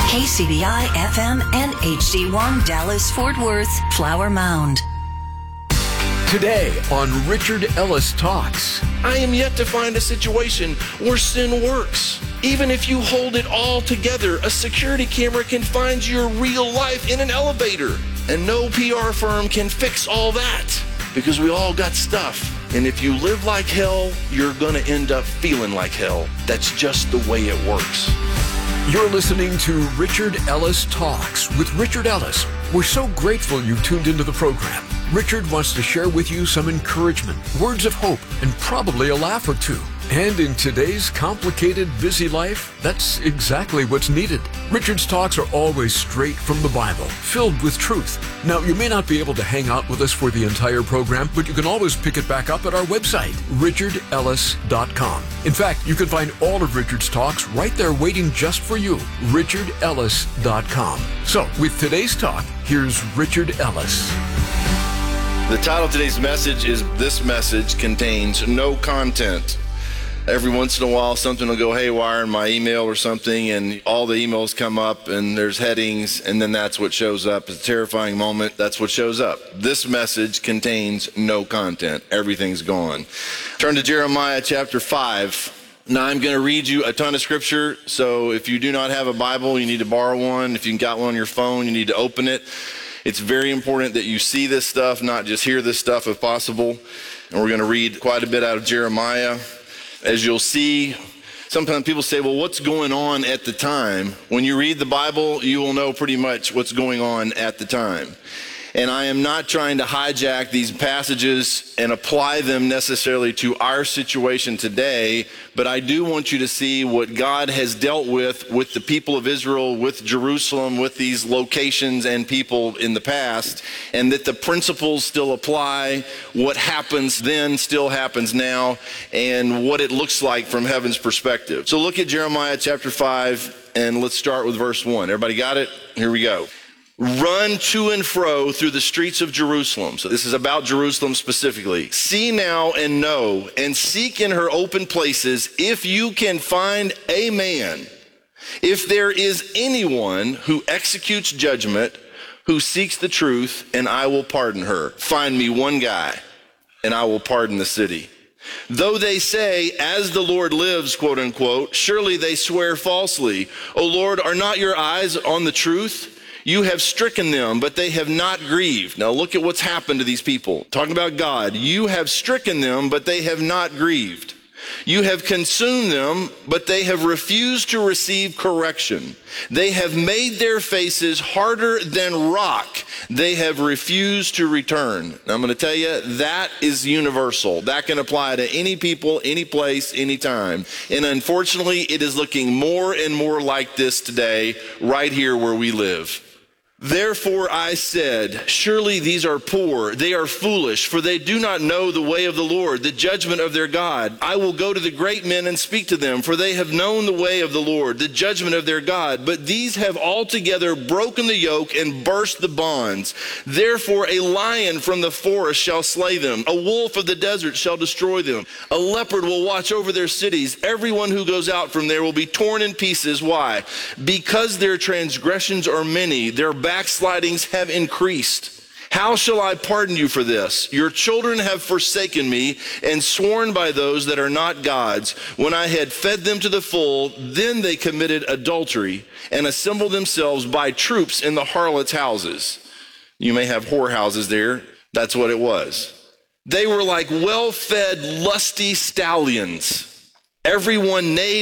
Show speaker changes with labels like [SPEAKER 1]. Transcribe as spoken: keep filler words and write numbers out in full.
[SPEAKER 1] K C B I F M and H D one Dallas Fort Worth, Flower Mound.
[SPEAKER 2] Today on Richard Ellis Talks.
[SPEAKER 3] I am yet to find a situation where sin works. Even if you hold it all together, a security camera can find your real life in an elevator. And no P R firm can fix all that because we all got stuff. And if you live like hell, you're going to end up feeling like hell. That's just the way it works.
[SPEAKER 2] You're listening to Richard Ellis Talks with Richard Ellis. We're so grateful you tuned into the program. Richard wants to share with you some encouragement, words of hope, and probably a laugh or two. And in today's complicated, busy life, that's exactly what's needed. Richard's talks are always straight from the Bible, filled with truth. Now, you may not be able to hang out with us for the entire program, but you can always pick it back up at our website, richard ellis dot com. In fact, you can find all of Richard's talks right there waiting just for you, richard ellis dot com. So, with today's talk, here's Richard Ellis.
[SPEAKER 3] The title of today's message is This Message Contains No Content. Every once in a while, something will go haywire in my email or something, and all the emails come up, and there's headings, and then that's what shows up. It's a terrifying moment. That's what shows up. This message contains no content. Everything's gone. Turn to Jeremiah chapter five. Now, I'm going to read you a ton of scripture, so if you do not have a Bible, you need to borrow one. If you got one on your phone, you need to open it. It's very important that you see this stuff, not just hear this stuff if possible. And we're going to read quite a bit out of Jeremiah. As you'll see, sometimes people say, well, what's going on at the time? When you read the Bible, you will know pretty much what's going on at the time. And I am not trying to hijack these passages and apply them necessarily to our situation today, but I do want you to see what God has dealt with with the people of Israel, with Jerusalem, with these locations and people in the past, and that the principles still apply. What happens then still happens now, and what it looks like from heaven's perspective. So look at Jeremiah chapter five, and let's start with verse one. Everybody got it? Here we go. Run to and fro through the streets of Jerusalem. So this is about Jerusalem specifically. See now and know, and seek in her open places if you can find a man, if there is anyone who executes judgment, who seeks the truth, and I will pardon her. Find me one guy, and I will pardon the city. Though they say, as the Lord lives, quote unquote, surely they swear falsely. O Lord, are not your eyes on the truth? You have stricken them, but they have not grieved. Now look at what's happened to these people. Talking about God. You have stricken them, but they have not grieved. You have consumed them, but they have refused to receive correction. They have made their faces harder than rock. They have refused to return. Now I'm going to tell you, that is universal. That can apply to any people, any place, any time. And unfortunately, it is looking more and more like this today, right here where we live. Therefore I said, surely these are poor, they are foolish, for they do not know the way of the Lord, the judgment of their God. I will go to the great men and speak to them, for they have known the way of the Lord, the judgment of their God. But these have altogether broken the yoke and burst the bonds. Therefore a lion from the forest shall slay them, a wolf of the desert shall destroy them. A leopard will watch over their cities. Everyone who goes out from there will be torn in pieces. Why? Because their transgressions are many, their backslidings have increased. How shall I pardon you for this? Your children have forsaken me and sworn by those that are not gods. When I had fed them to the full, then they committed adultery and assembled themselves by troops in the harlots' houses. You may have whorehouses there. That's what it was. They were like well-fed, lusty stallions. Everyone neighed